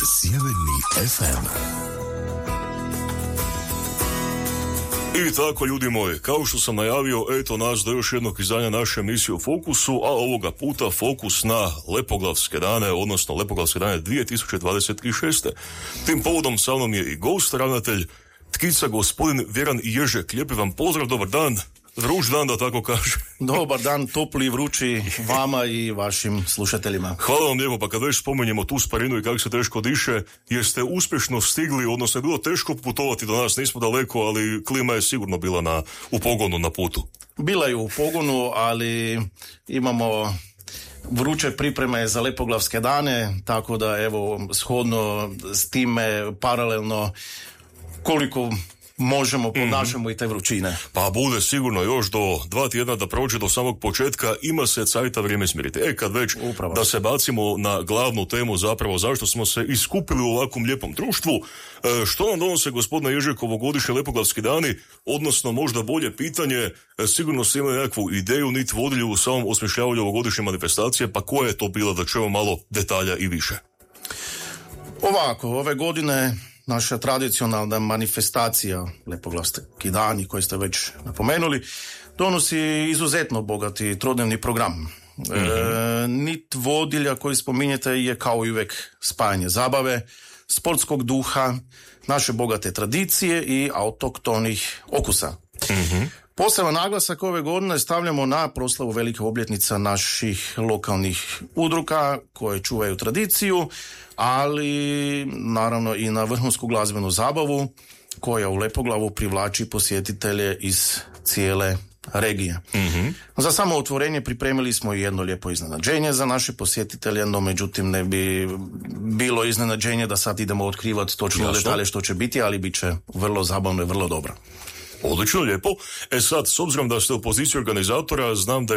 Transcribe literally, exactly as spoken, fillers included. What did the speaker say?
Sjeverni ef em. I tako, ljudi moji, kao što sam najavio, eto nas do još jednog izdanja naše emisije u Fokusu, a ovoga puta fokus na Lepoglavske dane, odnosno Lepoglavske dane dvije tisuće dvadeset šeste. Tim povodom sa mnom je i gost, ravnatelj Tkica, gospodin Vjeran Ježek. Lijepi vam pozdrav, dobar dan. Vruć dan, da tako kaže. Dobar dan, topli i vrući vama i vašim slušateljima. Hvala vam lijepo, pa kad već spomenjemo tu Sparinu i kako se teško diše, jeste uspješno stigli, odnosno je bilo teško putovati do nas, nismo daleko, ali klima je sigurno bila na, u pogonu na putu. Bila je u pogonu, ali imamo vruće pripreme za Lepoglavske dane, tako da evo, shodno s time paralelno koliko možemo podnašamo mm. i te vrućine. Pa bude sigurno još do dva tjedna da prođe do samog početka, ima se cajta vrijeme smiriti. E kad već Upravo. Da se bacimo na glavnu temu, zapravo zašto smo se iskupili u ovakvom lijepom društvu, e, što nam donose gospodine Ježek ovogodišnji Lepoglavski dani, odnosno možda bolje pitanje, e, sigurno ste imali nekakvu ideju, nit vodilju u samom osmišljavanju ovogodišnje manifestacije, pa koja je to bila, da čujemo malo detalja i više? Ovako, ove godine naša tradicionalna manifestacija Lepoglavski dani, koje ste već napomenuli, donosi izuzetno bogati trodnevni program. Mm-hmm. E, nit vodilja koji spominjete je kao i uvijek spajanje zabave, sportskog duha, naše bogate tradicije i autoktonih okusa. Mm-hmm. Poseban naglasak ove godine stavljamo na proslavu velike obljetnica naših lokalnih udruga koje čuvaju tradiciju, ali naravno i na vrhunsku glazbenu zabavu koja u Lepoglavu privlači posjetitelje iz cijele regije. Mm-hmm. Za samo otvorenje pripremili smo i jedno lijepo iznenađenje za naše posjetitelje, no međutim ne bi bilo iznenađenje da sad idemo otkrivati točno detalje što će biti, ali bit će vrlo zabavno i vrlo dobro. Odlično, lijepo. E sad, s obzirom da ste u poziciji organizatora, znam da